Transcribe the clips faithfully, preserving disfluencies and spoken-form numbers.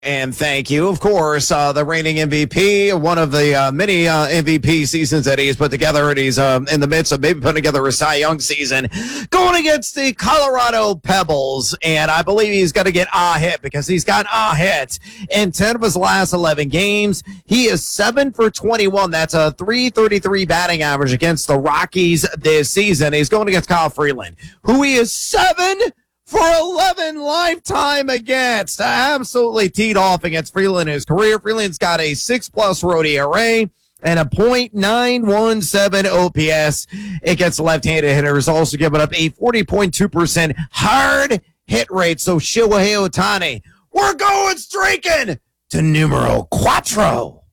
And thank you, of course, uh, the reigning M V P, one of the uh, many uh, M V P seasons that he's put together, and he's um, in the midst of maybe putting together a Cy Young season, going against the Colorado Pebbles, and I believe he's going to get a hit because he's got a hit in ten of his last eleven games. He is seven for twenty-one. That's a three thirty-three batting average against the Rockies this season. He's going against Kyle Freeland, who he is seven for eleven lifetime against. Absolutely teed off against Freeland in his career. Freeland's got a six-plus road E R A and a point nine one seven O P S against left-handed hitters. Also giving up a forty point two percent hard hit rate. So Shohei Ohtani, we're going streaking to numero cuatro.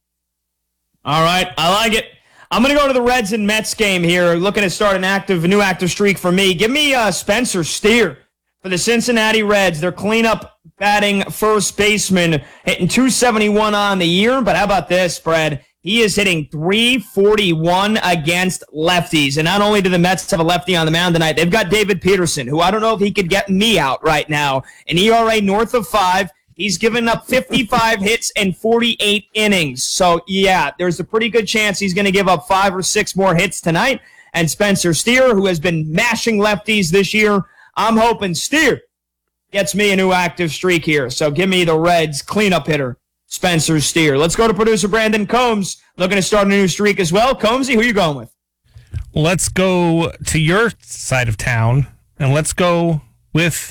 All right, I like it. I'm going to go to the Reds and Mets game here, looking to start an active, a new active streak for me. Give me uh, Spencer Steer. For the Cincinnati Reds, their cleanup batting first baseman hitting two seventy-one on the year. But how about this, Fred? He is hitting three forty-one against lefties. And not only do the Mets have a lefty on the mound tonight, they've got David Peterson, who I don't know if he could get me out right now. An E R A north of five. He's given up fifty-five hits and forty-eight innings. So, yeah, there's a pretty good chance he's going to give up five or six more hits tonight. And Spencer Steer, who has been mashing lefties this year, I'm hoping Steer gets me a new active streak here. So give me the Reds cleanup hitter, Spencer Steer. Let's go to producer Brandon Combs, looking to start a new streak as well. Combsy, who are you going with? Let's go to your side of town, and let's go with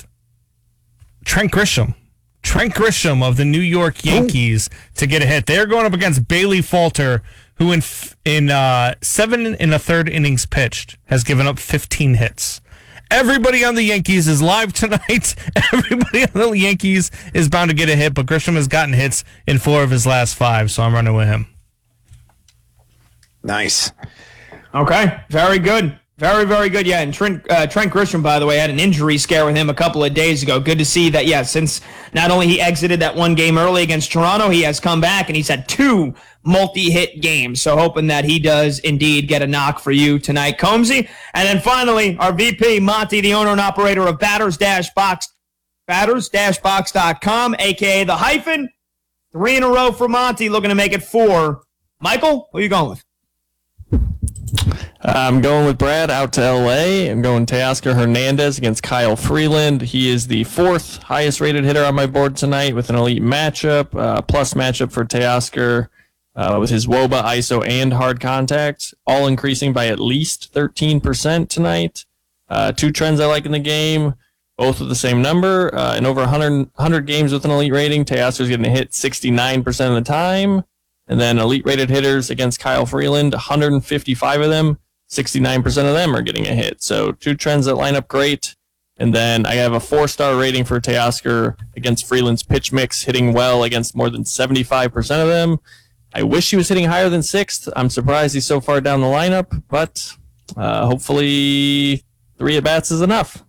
Trent Grisham. Trent Grisham of the New York Yankees Ooh. to get a hit. They're going up against Bailey Falter, who in in uh, seven and a third innings pitched has given up fifteen hits. Everybody on the Yankees is live tonight. Everybody on the Yankees is bound to get a hit, but Grisham has gotten hits in four of his last five, so I'm running with him. Nice. Okay, very good. Very, very good. Yeah, and Trent, uh, Trent Grisham, by the way, had an injury scare with him a couple of days ago. Good to see that, yeah, since not only he exited that one game early against Toronto, he has come back, and he's had two multi-hit games. So hoping that he does indeed get a knock for you tonight, Combsy. And then finally, our V P, Monty, the owner and operator of Batters-Box, Batters-Box dot com, a k a The Hyphen. Three in a row for Monty, looking to make it four. Michael, who are you going with? I'm going with Brad out to L A. I'm going Teoscar Hernandez against Kyle Freeland. He is the fourth highest rated hitter on my board tonight with an elite matchup, uh, plus matchup for Teoscar uh, with his W O B A, I S O, and hard contact, all increasing by at least thirteen percent tonight. Uh, two trends I like in the game, both with the same number. Uh, in over one hundred, one hundred games with an elite rating, Teoscar's getting a hit sixty-nine percent of the time. And then elite rated hitters against Kyle Freeland, one hundred fifty-five of them, sixty-nine percent of them are getting a hit. So two trends that line up great. And then I have a four-star rating for Teoscar against Freeland's pitch mix, hitting well against more than seventy-five percent of them. I wish he was hitting higher than sixth. I'm surprised he's so far down the lineup, but uh, hopefully three at-bats is enough.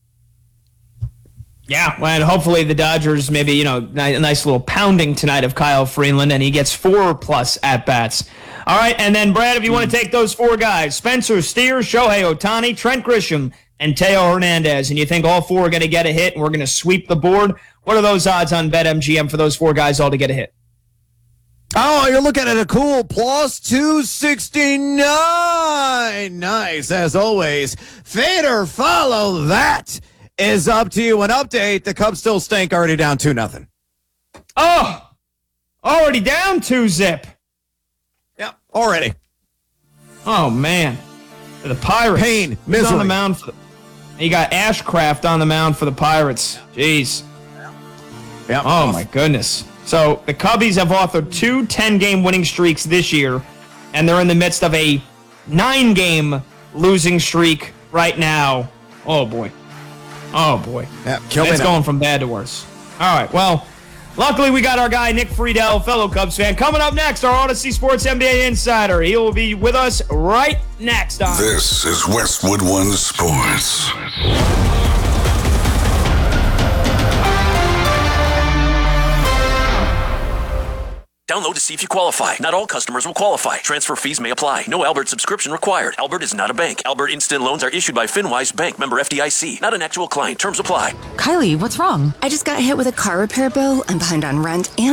Yeah, well, and hopefully the Dodgers maybe, you know, a nice little pounding tonight of Kyle Freeland, and he gets four-plus at-bats. All right, and then, Brad, if you want to take those four guys, Spencer Steer, Shohei Ohtani, Trent Grisham, and Teo Hernandez, and you think all four are going to get a hit and we're going to sweep the board, what are those odds on BetMGM for those four guys all to get a hit? Oh, you're looking at a cool plus two sixty-nine. Nice, as always. Fade or follow that is up to you. An update, the Cubs still stink, already down two nothing. Oh, already down two zip. Yep, already. Oh, man. For the Pirates. Pain, Who's misery. on the mound for the, you got Ashcraft on the mound for the Pirates. Jeez. Yep. Oh, my goodness. So the Cubbies have authored two ten-game winning streaks this year, and they're in the midst of a nine-game losing streak right now. Oh, boy. Oh, boy. Yeah, kill it's me going now. from bad to worse. All right, well, luckily we got our guy Nick Friedel, fellow Cubs fan. Coming up next, our Odyssey Sports N B A insider. He will be with us right next on. This is Westwood One Sports. Download to see if you qualify. Not all customers will qualify. Transfer fees may apply. No Albert subscription required. Albert is not a bank. Albert Instant Loans are issued by FinWise Bank, member F D I C. Not an actual client. Terms apply. Kylie, what's wrong? I just got hit with a car repair bill. I'm behind on rent and